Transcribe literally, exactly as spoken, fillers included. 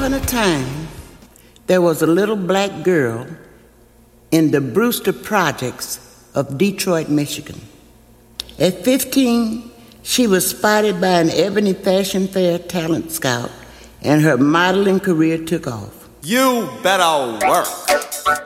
upon a time, there was a little black girl in the Brewster Projects of Detroit, Michigan. At fifteen, she was spotted by an Ebony Fashion Fair talent scout, and her modeling career took off. You better work.